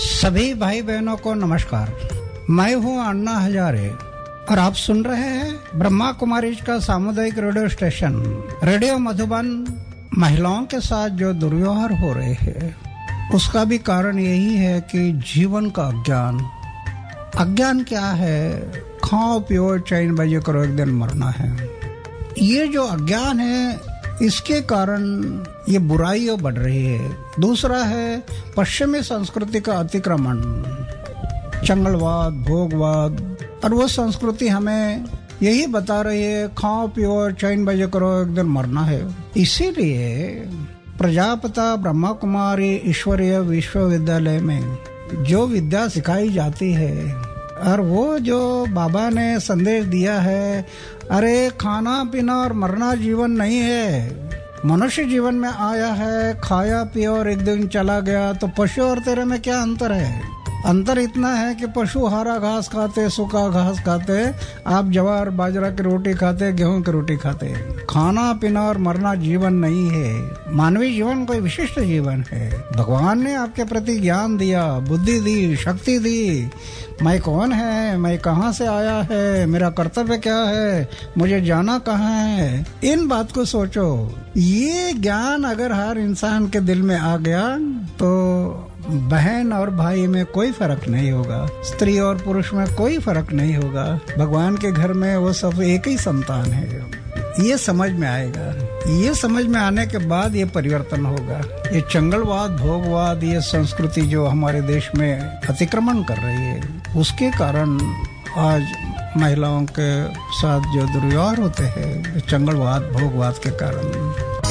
सभी भाई बहनों को नमस्कार। मैं हूं अन्ना हजारे और आप सुन रहे हैं ब्रह्मा कुमारी का सामुदायिक रेडियो स्टेशन रेडियो मधुबन। महिलाओं के साथ जो दुर्व्यवहार हो रहे हैं उसका भी कारण यही है कि जीवन का अज्ञान क्या है। खाओ पियो चैन बजे करो, एक दिन मरना है। ये जो अज्ञान है इसके कारण ये बुराइयां बढ़ रही है। दूसरा है पश्चिमी संस्कृति का अतिक्रमण, चंगलवाद, भोगवाद, और वो संस्कृति हमें यही बता रही है खाओ पियो चैन बजे करो, एक दिन मरना है। इसीलिए प्रजापिता ब्रह्मा कुमारी ईश्वरीय विश्वविद्यालय में जो विद्या सिखाई जाती है और वो जो बाबा ने संदेश दिया है, अरे खाना पीना और मरना जीवन नहीं है। मनुष्य जीवन में आया है, खाया पिया और एक दिन चला गया। तो पशु और तेरे में क्या अंतर है? अंतर इतना है कि पशु हरा घास खाते, सूखा घास खाते, आप ज्वार बाजरा की रोटी खाते, गेहूं की रोटी खाते। खाना पीना और मरना जीवन नहीं है। मानवीय जीवन कोई विशिष्ट जीवन है। भगवान ने आपके प्रति ज्ञान दिया, बुद्धि दी, शक्ति दी। मैं कौन है, मैं कहाँ से आया है, मेरा कर्तव्य क्या है, मुझे जाना कहाँ है, इन बात को सोचो। ये ज्ञान अगर हर इंसान के दिल में आ गया तो बहन और भाई में कोई फर्क नहीं होगा, स्त्री और पुरुष में कोई फर्क नहीं होगा। भगवान के घर में वो सब एक ही संतान है। ये समझ में आएगा। ये समझ में आने के बाद ये परिवर्तन होगा। ये चंगलवाद, भोगवाद, ये संस्कृति जो हमारे देश में अतिक्रमण कर रही है उसके कारण आज महिलाओं के साथ जो दुर्व्यवहार होते हैं, चंगलवाद, भोगवाद के कारण।